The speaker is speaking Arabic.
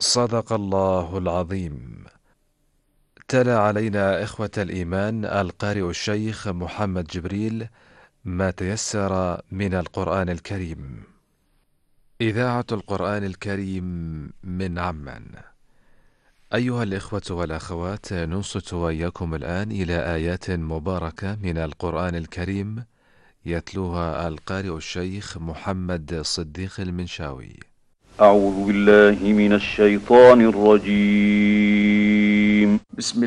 صدق الله العظيم. تلا علينا إخوة الإيمان القارئ الشيخ محمد جبريل ما تيسر من القرآن الكريم. إذاعة القرآن الكريم من عمان. أيها الإخوة والأخوات، ننصت وإياكم الآن إلى آيات مباركة من القرآن الكريم يتلوها القارئ الشيخ محمد صديق المنشاوي. أعوذ بالله من الشيطان الرجيم. بسم